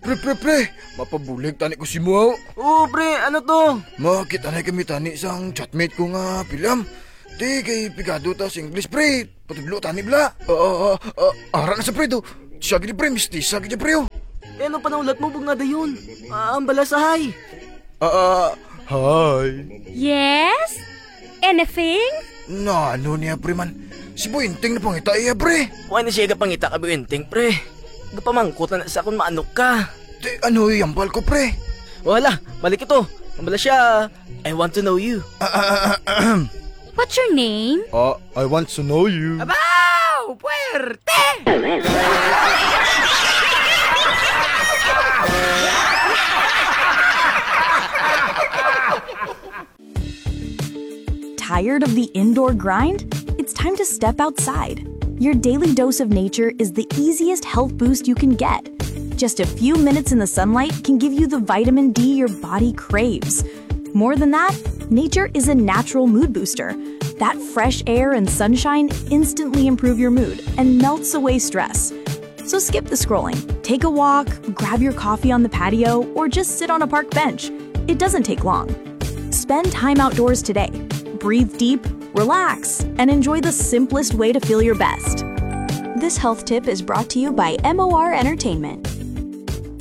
Pre, mapabulig tani ko si mo. Oo, pre, ano to? Makita na kami tani isang chatmate ko nga pilam. Di kay pigado ta sa English, pre. Patudlo tani bla. Ara na sa pre do. Siya gini pre, mistisa gini pre. Eh, ano panaulat mo, bug nga dayon? Ang balasahay. Hi. Yes? Anything? Na, ano niya pre man? Si Buinting na pangita iya pre. Kuha na siya gapangita ka, Buenting, pre. Gapamangkot na sa akong maanok ka. Di ano iyambal ko pre? Wala, balik ito. Ang bala siya, I want to know you. What's your name? I want to know you. Abaw! Puerte! Tired of the indoor grind? It's time to step outside. Your daily dose of nature is the easiest health boost you can get. Just a few minutes in the sunlight can give you the vitamin D your body craves. More than that, nature is a natural mood booster. That fresh air and sunshine instantly improve your mood and melts away stress. So skip the scrolling, take a walk, grab your coffee on the patio, or just sit on a park bench. It doesn't take long. Spend time outdoors today. Breathe deep, relax, and enjoy the simplest way to feel your best. This health tip is brought to you by MOR Entertainment.